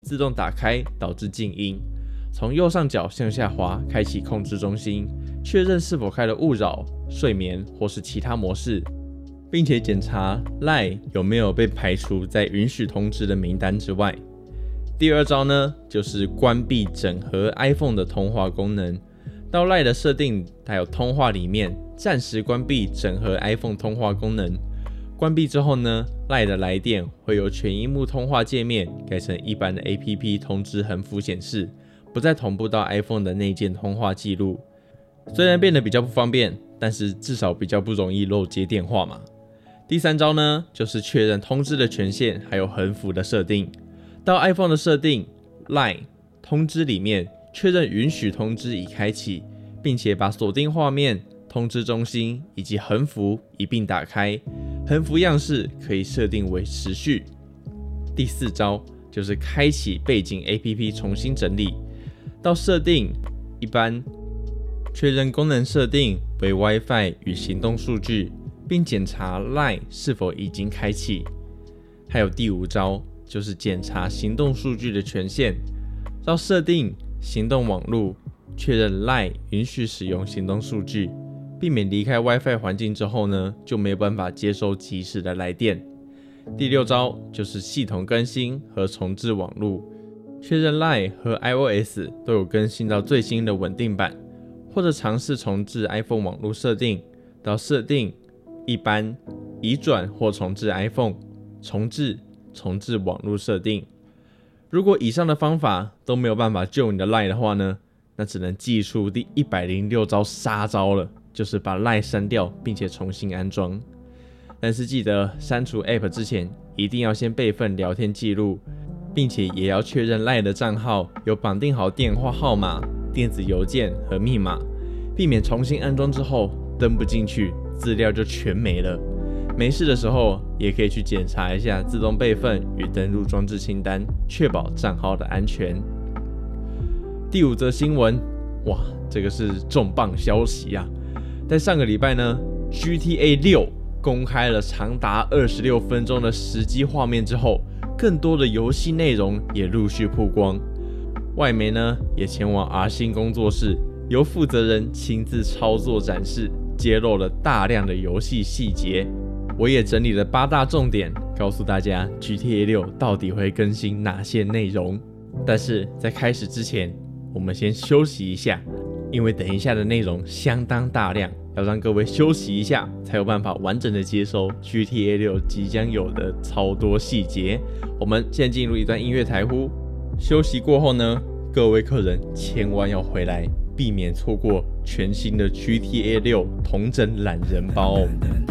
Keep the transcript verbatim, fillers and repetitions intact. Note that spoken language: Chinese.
自动打开导致静音。从右上角向下滑，开启控制中心，确认是否开了勿扰、睡眠或是其他模式，并且检查 LINE 有没有被排除在允许通知的名单之外。第二招呢，就是关闭整合 iPhone 的通话功能。到 LINE 的设定还有通话里面，暂时关闭整合 iPhone 通话功能。关闭之后呢 ，LINE 的来电会由全萤幕通话界面改成一般的 A P P 通知横幅显示，不再同步到 iPhone 的内建通话记录。虽然变得比较不方便，但是至少比较不容易漏接电话嘛。第三招呢，就是确认通知的权限还有横幅的设定。到 iPhone 的设定 LINE 通知里面确认允许通知已开启，并且把锁定画面、通知中心以及横幅一并打开，横幅样式可以设定为持续。第四招就是开启背景 A P P 重新整理。到设定一般，确认功能设定为 WiFi 与行动数据，并检查 LINE 是否已经开启。还有第五招就是检查行动数据的权限。到设定行动网路，确认 LINE 允许使用行动数据，避免离开 WiFi 环境之后呢，就没有办法接收即时的来电。第六招就是系统更新和重置网路，确认 LINE 和 iOS 都有更新到最新的稳定版，或者尝试重置 iPhone 网路设定。到设定一般，移转或重置 iPhone， 重置重置网路设定。如果以上的方法都没有办法救你的 LINE 的话呢，那只能祭出第一百零六招杀招了，就是把 LINE 删掉并且重新安装。但是记得删除 App 之前，一定要先备份聊天记录，并且也要确认 LINE 的账号有绑定好电话号码、电子邮件和密码，避免重新安装之后登不进去，资料就全没了。没事的时候也可以去检查一下自动备份与登录装置清单，确保账号的安全。第五则新闻，哇，这个是重磅消息啊！在上个礼拜呢 ，G T A 六公开了长达二十六分钟的实机画面之后，更多的游戏内容也陆续曝光。外媒呢也前往 R 星工作室，由负责人亲自操作展示，揭露了大量的游戏细节。我也整理了八大重点，告诉大家 G T A 六到底会更新哪些内容。但是在开始之前，我们先休息一下，因为等一下的内容相当大量，要让各位休息一下，才有办法完整的接收 G T A 六即将有的超多细节。我们先进入一段音乐台呼，休息过后呢，各位客人千万要回来，避免错过全新的 G T A 六同整懒人包。